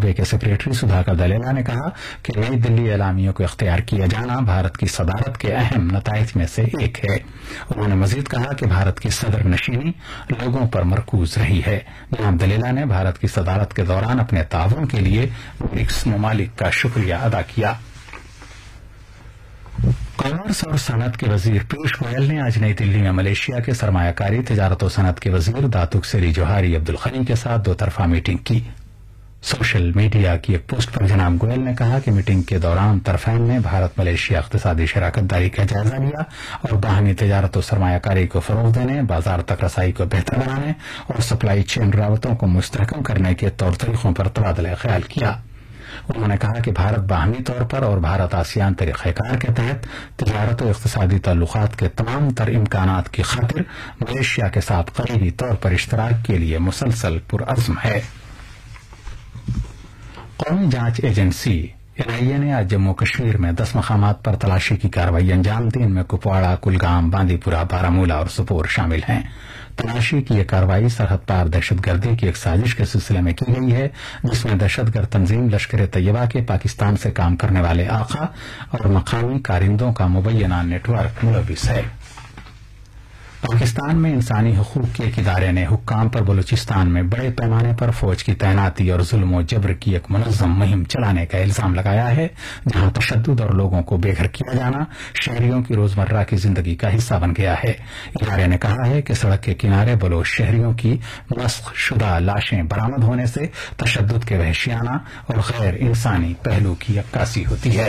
सूबे के सेक्रेटरी सुधाकर दलेला ने कहा कि नई दिल्ली एलामियों को इख्तियार किया जाना भारत की सदारत के अहम नताइज में से एक है। उन्होंने मजीद कहा कि भारत की सदर नशीनी लोगों पर मरकूज रही है। जनाब दलेला ने भारत की सदारत के दौरान अपने ताउन के लिए ब्रिक्स ममालिक का शुक्रिया अदा किया। कॉमर्स और सनत के वजीर पीयूष गोयल ने आज नई दिल्ली में मलेशिया के सरमायाकारी, तिजारत और सनत के वजीर दातुक सेरी जोहारी अब्दुल खनी के साथ दो तरफा मीटिंग की। सोशल मीडिया की एक पोस्ट पर जनाब गोयल ने कहा कि मीटिंग के दौरान तरफैन ने भारत मलेशिया इक्तिसादी शराकत दारी का जायजा लिया और बाहमी तिजारत और सरमायाकारी को फरोग देने, बाजार तक रसाई को बेहतर बनाने और सप्लाई चेन रावतों को मुस्तहकम करने के तौर तरीकों पर तबादला ख्याल किया। उन्होंने कहा कि भारत बाहमी तौर पर और भारत आसियान तरीक़ेकार के तहत तिजारत और इक़्तिसादी ताल्लुकात के तमाम तर इम्कानात की खातिर मलेशिया के साथ करीबी तौर पर इश्तराक के लिए मुसलसल पुरअज़्म है। कौमी जांच एजेंसी NIA ने आज जम्मू कश्मीर में 10 मकामात पर तलाशी की कार्रवाई अंजाम दी। इनमें कुपवाड़ा, कुलगाम, बांदीपुरा, बारामूला और सोपोर शामिल हैं। तलाशी की यह कार्रवाई सरहद पार दहशतगर्दी की एक साजिश के सिलसिले में की गई है, जिसमें दहशतगर्द तंजीम लश्कर तैयबा के पाकिस्तान से काम करने वाले आका और मकामी कारिंदों का मुबैना नेटवर्क मुलविस है। पाकिस्तान में इंसानी हकूक के एक इदारे ने हुक्काम पर बलूचिस्तान में बड़े पैमाने पर फौज की तैनाती और जुल्म और जबर की एक मुनज़्ज़म मुहिम चलाने का इल्जाम लगाया है, जहां तशद्दुद और लोगों को बेघर किया जाना शहरियों की रोजमर्रा की जिंदगी का हिस्सा बन गया है। इदारे ने कहा है कि सड़क के किनारे बलोच शहरियों की मस्ख शुदा लाशें बरामद होने से तशद्दुद के वहशियाना और गैर इंसानी पहलू की अक्कासी होती है।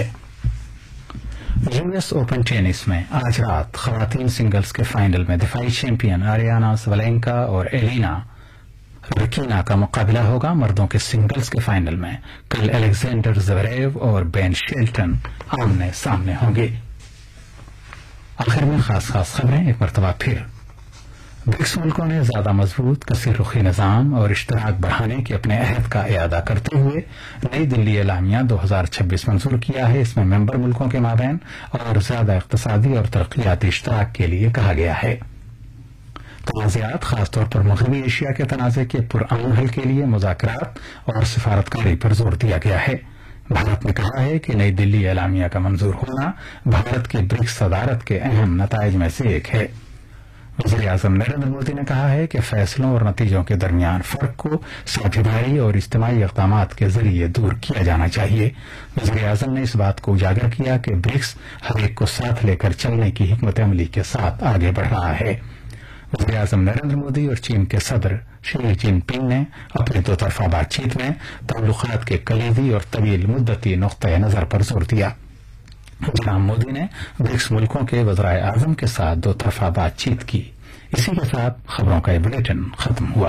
US ओपन टेनिस में आज रात खवातीन सिंगल्स के फाइनल में दिफाई चैंपियन आरियाना सवलेंका और एलिना रकीना का मुकाबला होगा। मर्दों के सिंगल्स के फाइनल में कल अलेक्जेंडर ज़वेरेव और बेन शेल्टन आमने सामने होंगे। आखिर में खास खबरें एक मरतबा फिर। ब्रिक्स मुल्कों ने ज्यादा मजबूत कसीर रुखी निजाम और इश्तराक बढ़ाने के अपने अहद का इयादा करते हुए नई दिल्ली एलामिया 2026 मंजूर किया है। इसमें मेंबर मुल्कों के माबैन और ज्यादा इक्तिसादी और तरक्याती इश्तराक के लिए कहा गया है। तनाज़ात खासतौर पर मग़रबी एशिया के तनाज़े के पुरअमन हल के लिए मुज़ाकरात और सिफारतकारी पर जोर दिया गया है। भारत ने कहा है कि नई दिल्ली एलामिया का मंजूर होना भारत की ब्रिक्स सदारत के अहम नताइज में से एक है। वज़ीर आज़म नरेंद्र मोदी ने कहा है कि फैसलों और नतीजों के दरमियान फर्क को साझेदारी और इज्तिमाई इक़दामात के जरिए दूर किया जाना चाहिए। वज़ीर आज़म ने इस बात को उजागर किया कि ब्रिक्स हर एक को साथ लेकर चलने की हिकमत अमली के साथ आगे बढ़ रहा है। वज़ीर आज़म नरेंद्र मोदी और चीन के सदर शी जिनपिंग ने अपनी दो तरफा बातचीत में ताल्लुकात के कलीदी और तवील मुद्दती नुक्ते नजर पर जोर दिया। जनाब मोदी ने ब्रिक्स मुल्कों के वज़राए आज़म के साथ दो तरफा बातचीत की। इसी के साथ खबरों का ये बुलेटिन खत्म हुआ।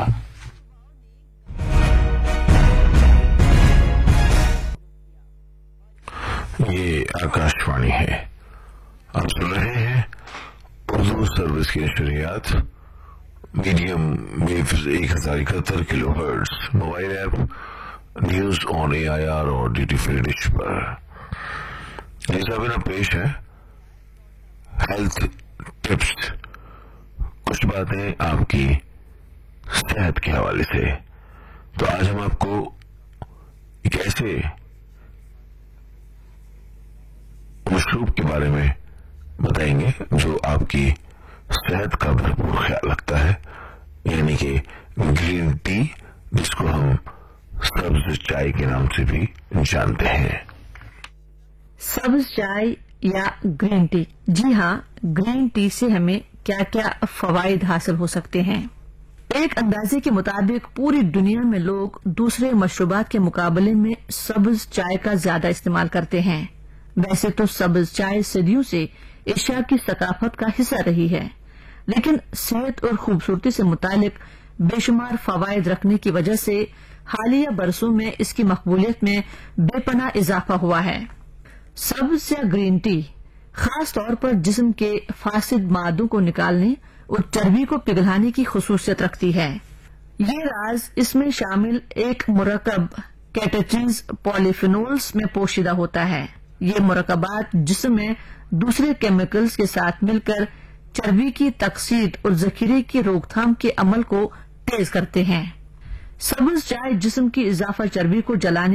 ये आकाशवाणी है, आप सुन रहे हैं उर्दू सर्विस की नशरियात medium wave 1071 kilohertz, mobile app news on AIR और ड्यूटी फ्री डिश पर। जैसा मेरा पेश है हेल्थ टिप्स, कुछ बातें आपकी सेहत के हवाले से। तो आज हम आपको एक ऐसे मशरूब के बारे में बताएंगे जो आपकी सेहत का भरपूर ख्याल रखता है, यानी कि ग्रीन टी, जिसको हम सब्ज चाय के नाम से भी जानते हैं। सब्ज चाय या ग्रीन टी। जी हाँ, ग्रीन टी से हमें क्या क्या फवाइद हासिल हो सकते हैं। एक अंदाजे के मुताबिक पूरी दुनिया में लोग दूसरे मशरूबात के मुकाबले में सब्ज चाय का ज्यादा इस्तेमाल करते हैं। वैसे तो सब्ज चाय सदियों से एशिया की सकाफत का हिस्सा रही है, लेकिन सेहत और खूबसूरती से मुतालिक बेशुमार फवाइद रखने की वजह से हालिया बरसों में इसकी मकबूलियत में बेपनाह इजाफा हुआ है। सब्ज या ग्रीन टी खास तौर पर जिस्म के फासिद मादों को निकालने और चर्बी को पिघलाने की खुसूसियत रखती है। ये राज इसमें शामिल एक मुरक्कब कैटेचिन्स पॉलीफिनोल्स में पोशीदा होता है। ये मुरक्कबात जिस्म में दूसरे केमिकल्स के साथ मिलकर चर्बी की तकसीद और जखीरे की रोकथाम के अमल को तेज करते हैं। सब्ज चाय जिस्म की इजाफा चर्बी को जलाने